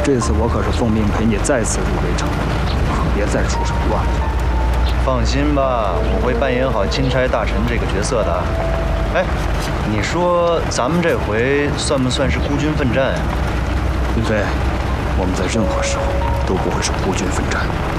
这次我可是奉命陪你再次入围城，可别再出什么乱子。 放心吧，我会扮演好钦差大臣这个角色的。哎，你说咱们这回算不算是孤军奋战呀？ 云飞，我们在任何时候都不会是孤军奋战。